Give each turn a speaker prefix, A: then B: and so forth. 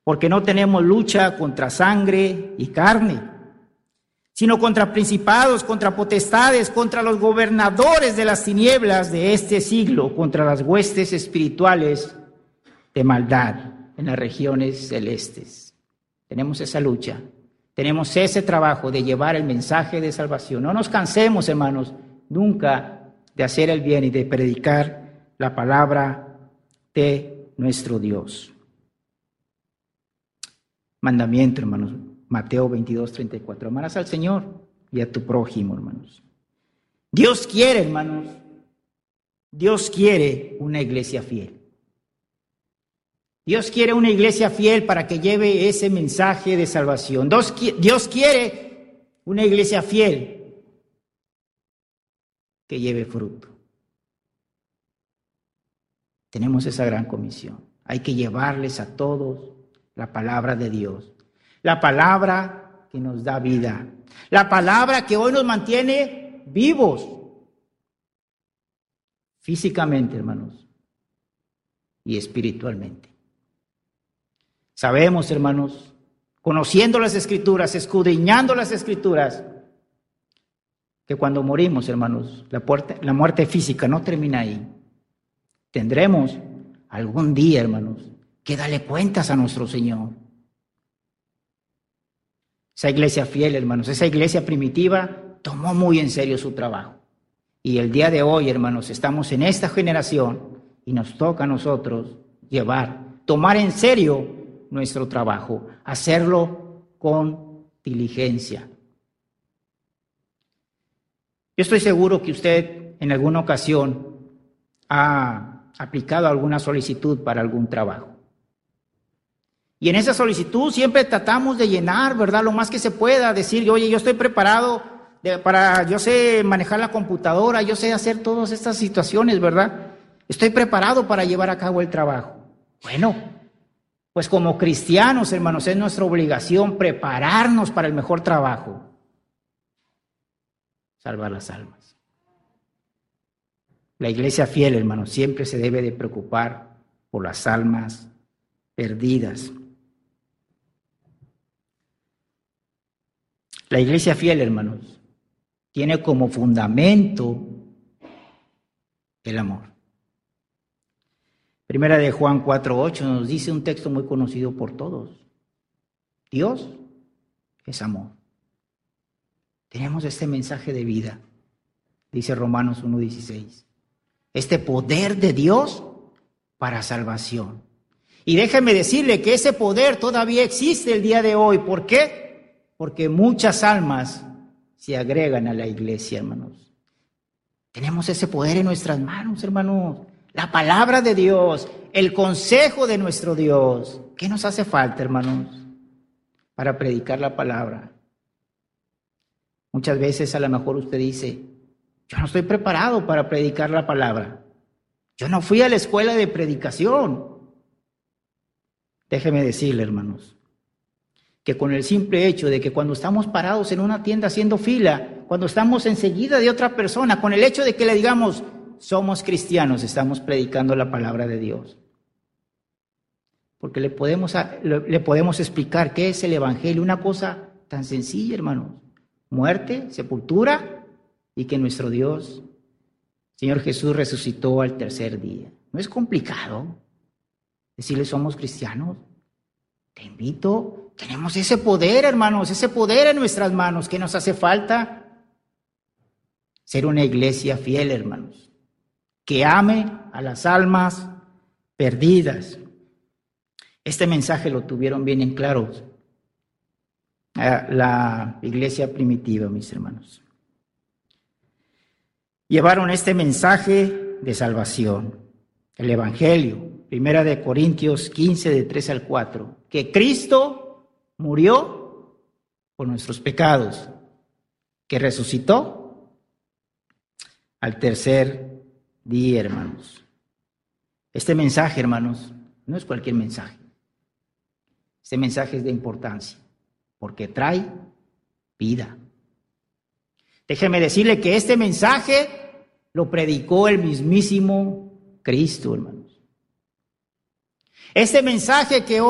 A: porque no tenemos lucha contra sangre y carne, sino contra principados, contra potestades, contra los gobernadores de las tinieblas de este siglo, contra las huestes espirituales de maldad en las regiones celestes. Tenemos esa lucha, tenemos ese trabajo de llevar el mensaje de salvación. No nos cansemos, hermanos, nunca de hacer el bien y de predicar la palabra de nuestro Dios. Mandamiento, hermanos, Mateo 22:34. Amarás al Señor y a tu prójimo, hermanos. Dios quiere, hermanos, Dios quiere una iglesia fiel. Dios quiere una iglesia fiel para que lleve ese mensaje de salvación. Dios quiere una iglesia fiel que lleve fruto. Tenemos esa gran comisión. Hay que llevarles a todos la palabra de Dios. La palabra que nos da vida. La palabra que hoy nos mantiene vivos. Físicamente, hermanos. Y espiritualmente. Sabemos, hermanos, conociendo las Escrituras, escudriñando las Escrituras, que cuando morimos, hermanos, la muerte física no termina ahí. Tendremos algún día, hermanos, que darle cuentas a nuestro Señor. Esa iglesia fiel, hermanos, esa iglesia primitiva tomó muy en serio su trabajo. Y el día de hoy, hermanos, estamos en esta generación y nos toca a nosotros tomar en serio nuestro trabajo, hacerlo con diligencia. Yo estoy seguro que usted en alguna ocasión ha aplicado alguna solicitud para algún trabajo. Y en esa solicitud siempre tratamos de llenar, ¿verdad? Lo más que se pueda, decir, oye, yo estoy preparado yo sé manejar la computadora, yo sé hacer todas estas situaciones, ¿verdad? Estoy preparado para llevar a cabo el trabajo. Bueno, pues como cristianos, hermanos, es nuestra obligación prepararnos para el mejor trabajo. Salvar las almas. La iglesia fiel, hermanos, siempre se debe de preocupar por las almas perdidas. La iglesia fiel, hermanos, tiene como fundamento el amor. Primera de Juan 4:8 nos dice un texto muy conocido por todos. Dios es amor. Tenemos este mensaje de vida, dice Romanos 1:16. Este poder de Dios para salvación. Y déjeme decirle que ese poder todavía existe el día de hoy. ¿Por qué? Porque muchas almas se agregan a la iglesia, hermanos. Tenemos ese poder en nuestras manos, hermanos. La palabra de Dios, el consejo de nuestro Dios. ¿Qué nos hace falta, hermanos, para predicar la palabra? Muchas veces a lo mejor usted dice, yo no estoy preparado para predicar la palabra. Yo no fui a la escuela de predicación. Déjeme decirle, hermanos, que con el simple hecho de que cuando estamos parados en una tienda haciendo fila, cuando estamos enseguida de otra persona, con el hecho de que le digamos, somos cristianos, estamos predicando la palabra de Dios. Porque le podemos explicar qué es el evangelio, una cosa tan sencilla, hermanos. Muerte, sepultura y que nuestro Dios, Señor Jesús, resucitó al tercer día. No es complicado decirle somos cristianos. Te invito, tenemos ese poder, hermanos, ese poder en nuestras manos. ¿Qué nos hace falta? Ser una iglesia fiel, hermanos, que ame a las almas perdidas. Este mensaje lo tuvieron bien en claro la iglesia primitiva, mis hermanos. Llevaron este mensaje de salvación, el evangelio. Primera de Corintios 15, de 3 al 4, que Cristo murió por nuestros pecados, que resucitó al tercer día, hermanos. Este mensaje, hermanos, no es cualquier mensaje. Este mensaje es de importancia, porque trae vida. Déjeme decirle que este mensaje lo predicó el mismísimo Cristo, hermanos. Este mensaje que hoy